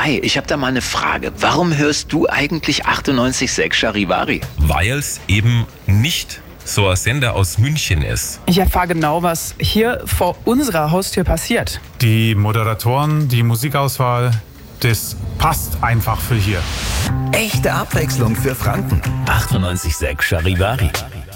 Hi, ich habe da mal eine Frage. Warum hörst du eigentlich 98.6 Charivari? Weil es eben nicht so ein Sender aus München ist. Ich erfahre genau, was hier vor unserer Haustür passiert. Die Moderatoren, die Musikauswahl, das passt einfach für hier. Echte Abwechslung für Franken. 98.6 Charivari.